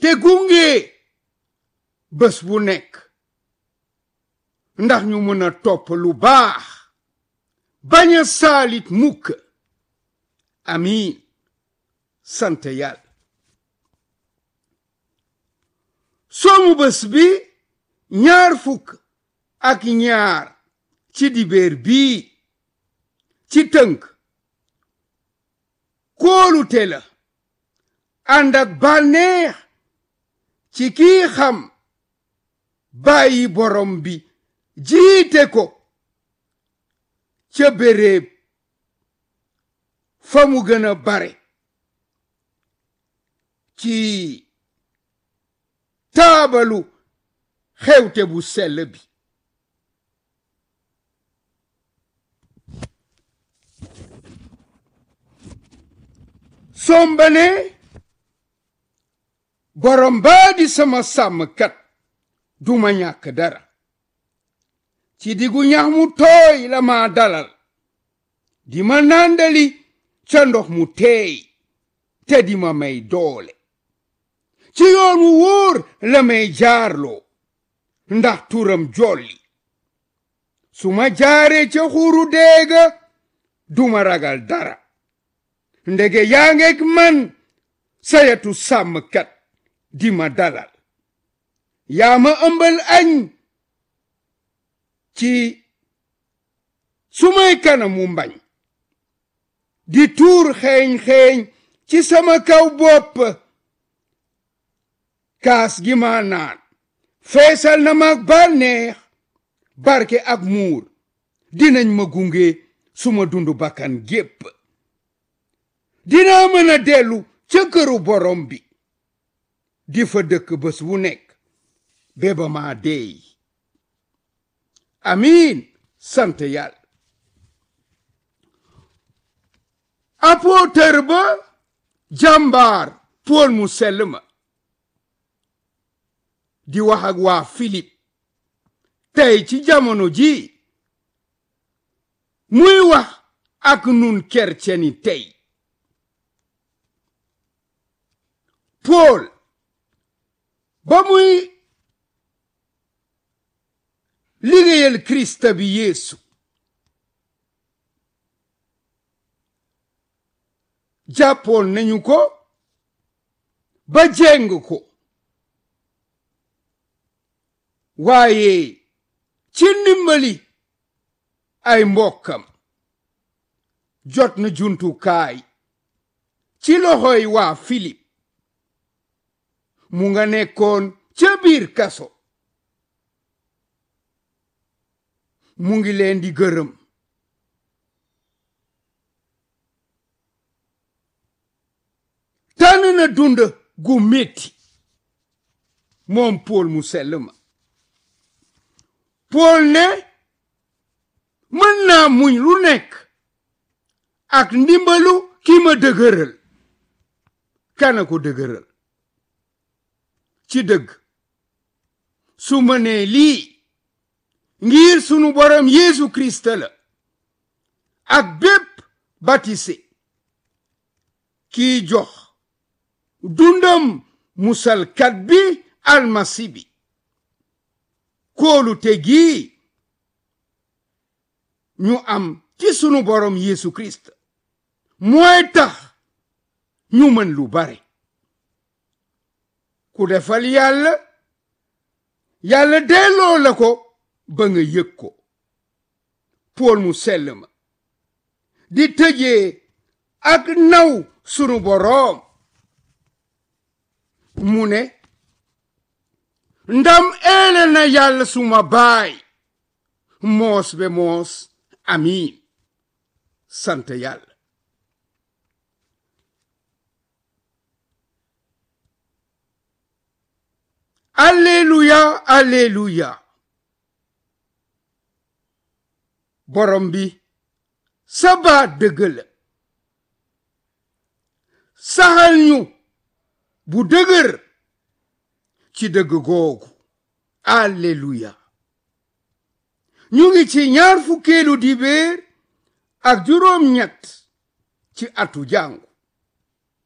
te gunge bés bu nekk ndax ñu mën a topp lu baax bañ a saalit mukk. amiin sant yàlla. soomu bés bi 22 ci dibeer bii ci tënk kóolute la ànd ak bànneex ci kii xam bàyyi borom bi jiite ko ca béréb fa mu gën a bare ci taabalu xewte bu sell bi. sombane borom baa di sama sàmmkat duma ñàkk dara ci diggu ñax mu tooy la ma dalal di ma nàndali ca ndox mu teey te di ma may doole ci yoon wu wóor la may jaarloo ndax turam jolli su ma jaaree ca xuuru deega duma ragal dara ndege yaa ngeek man sayatu sàmmkat di ma dalal yaa ma ëmbal añ ci sumay kanamu mbañ di tuur xeeñ ci sama kaw bopp kaas gi ma naan feesal na ma bànneex barke ak muur dinañ ma gunge suma dundu bakkan gépp dinaa mën a dellu ca këru borom bi di fa dëkk bés bu nekk béba maa deey. amiin sant yàlla. apôtre ba jàmbaar Pool mu sell ma di wax ak waa Filip tey ci jamono ji muy wax ak nun kerceni tey. Pool ba muy liggéeyal Kirista bi Yeesu jàppoon nañu ko ba jeng ko waaye ci ndimbali ay mbokkam jot na jumtukaay ci loxoy waa Filip mu nga nekkoon ca biir kaso mu ngi leen di gërëm tànn na dund gu metti moom Pool mu sell ma. Pool ne mën naa muñ lu nekk ak ndimbalu ki ma dëgëral. kana ko dëgëral ci dëgg su ma nee lii ngir sunu borom Yeesu Kirist la ak bépp batise kii jox dundam musalkat bi almasi bi kóolute gi ñu am ci sunu borom Yeesu Kirist mooy tax ñu mën lu bare. ku defal yàlla yàlla delloo la ko ba nga yëg ko. Pool mu sell ma di tëjee ak naw sunu boroom mu ne ndam eele na yàlla suma baay moos be moos. amiin sant yàlla. alleluya alleluya. borom bi sa baat dëgg la saxal ñu bu dëgër ci dëgg googu. alleluya. ñu ngi ci 20 fukkeelu dibeer ak juróom ñett ci atu jàngu